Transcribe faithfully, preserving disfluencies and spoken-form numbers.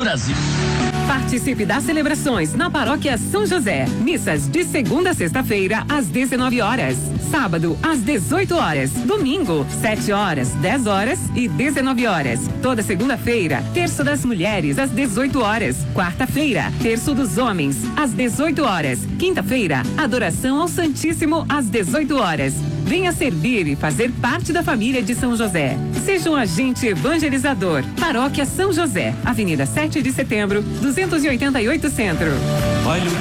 Brasil. Participe das celebrações na Paróquia São José. Missas de segunda a sexta-feira, às dezenove horas. Sábado, às dezoito horas. Domingo, sete horas, dez horas e dezenove horas. Toda segunda-feira, terço das mulheres, às dezoito horas. Quarta-feira, terço dos homens, às dezoito horas. Quinta-feira, adoração ao Santíssimo, às dezoito horas. Venha servir e fazer parte da família de São José. Seja um agente evangelizador. Paróquia São José, Avenida sete de Setembro, duzentos e oitenta e oito Centro. Olha